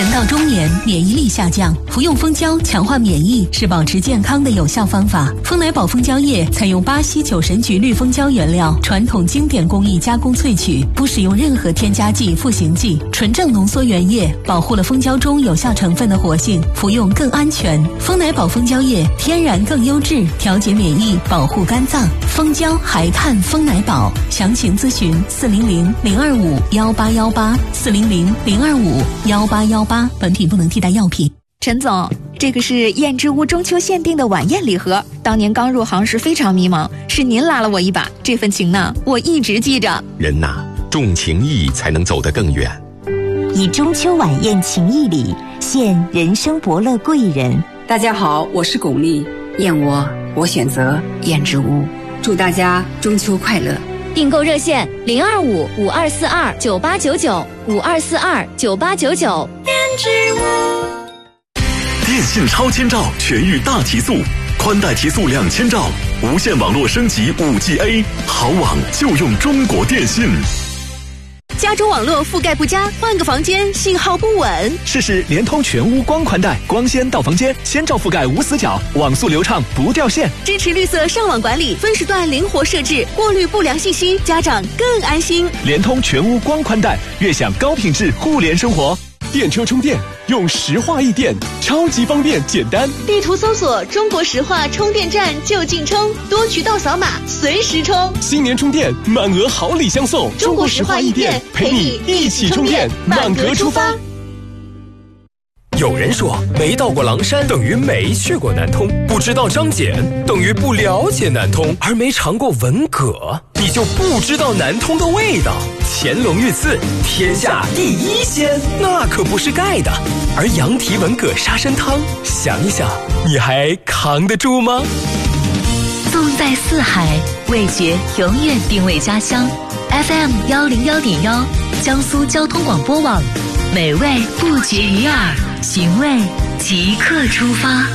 人到中年，免疫力下降，服用蜂胶强化免疫是保持健康的有效方法。蜂奶宝蜂胶液采用巴西酒神菊绿蜂胶原料，传统经典工艺加工萃取，不使用任何添加剂、赋形剂，纯正浓缩原液，保护了蜂胶中有效成分的活性，服用更安全。蜂奶宝蜂胶液天然更优质，调节免疫，保护肝脏。蜂胶还看蜂奶宝，详情咨询400-025-1818，400-025-1818。本品不能替代药品。 陈总，这个是燕之屋中秋限定的晚宴礼盒，当年刚入行时非常迷茫，是您拉了我一把，这份情呢，我一直记着。 人呐，重情义才能走得更远。 以中秋晚宴情谊礼，献人生伯乐贵人。 大家好，我是巩俐，燕我选择燕之屋，祝大家中秋快乐。 订购热线02-5242-9899，5242-9899。 燕之屋。电信超千兆全域大提速，宽带提速2000兆，无线网络升级 5G A， 好网就用中国电信。 家中网络覆盖不佳，换个房间信号不稳， 试试联通全屋光宽带，光纤到房间，先兆覆盖无死角，网速流畅不掉线， 支持绿色上网管理，分时段灵活设置，过滤不良信息，家长更安心。 联通全屋光宽带，悦享高品质互联生活。 电车充电用石化易电，超级方便简单。 地图搜索中国石化充电站就近充，多渠道扫码随时充。 新年充电满额好礼相送， 中国石化易电陪你一起充电，满格出发。 有人说没到过狼山等于没去过南通，不知道张謇等于不了解南通，而没尝过文蛤你就不知道南通的味道。乾隆御赐天下第一鲜，那可不是盖的。而羊蹄文蛤沙参汤，想一想你还扛得住吗？ 纵在四海，味觉永远定位家乡。 FM101.1 江苏交通广播网，美味不绝于耳，寻味即刻出发。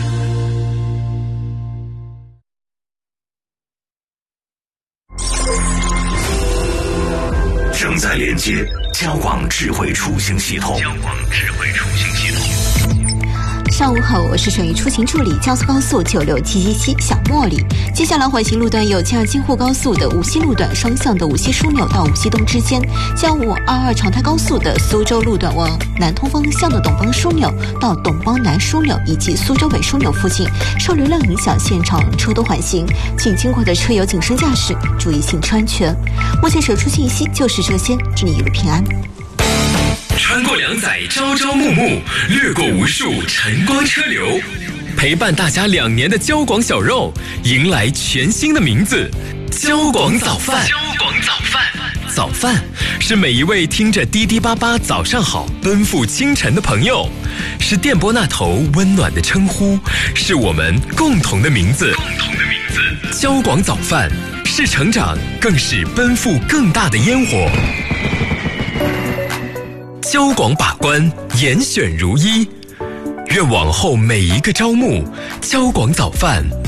正在连接交广智慧出行系统。 上午好，我是省域出行助理江苏高速96777小茉莉。接下来环行路段有京京沪高速的无锡路段双向的无锡枢纽到无锡东之间，将522长泰高速的苏州路段往南通方向的董邦枢纽到董邦南枢纽以及苏州北枢纽附近，受流量影响现场车多缓行，请经过的车友谨慎驾驶，注意行车安全。目前手出信息就是这些，祝你一路平安。 穿过2载朝朝暮暮，掠过无数晨光车流，陪伴大家2年的交广小肉迎来全新的名字——交广早饭。早饭是每一位听着滴滴巴巴早上好奔赴清晨的朋友，是电波那头温暖的称呼，是我们共同的名字。交广早饭是成长，更是奔赴更大的烟火。交广把关，严选如一，愿往后每一个朝暮，交广早饭